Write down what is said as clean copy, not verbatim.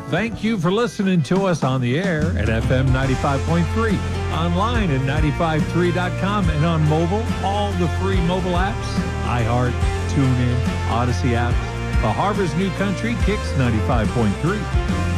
Thank you for listening to us on the air at FM 95.3, online at 953.com, and on mobile, all the free mobile apps, iHeart, TuneIn, Odyssey apps, the Harbor's New Country, Kicks 95.3.